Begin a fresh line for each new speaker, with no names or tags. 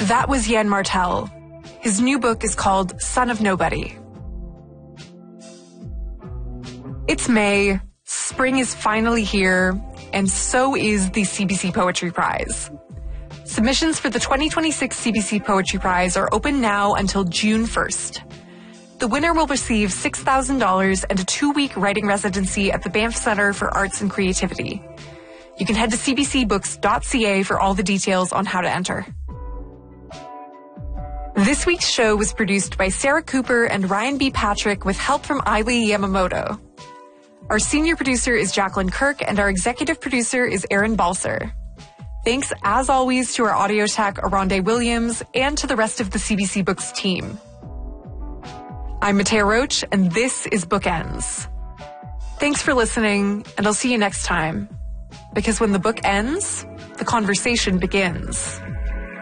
That was Yann Martel. His new book is called Son of Nobody. It's May, spring is finally here, and so is the CBC Poetry Prize. Submissions for the 2026 CBC Poetry Prize are open now until June 1st. The winner will receive $6,000 and a 2-week writing residency at the Banff Centre for Arts and Creativity. You can head to cbcbooks.ca for all the details on how to enter. This week's show was produced by Sarah Cooper and Ryan B. Patrick with help from Eileen Yamamoto. Our senior producer is Jacqueline Kirk and our executive producer is Aaron Balser. Thanks, as always, to our audio tech, Aronde Williams, and to the rest of the CBC Books team. I'm Matea Roach, and this is Bookends. Thanks for listening, and I'll see you next time. Because when the book ends, the conversation begins.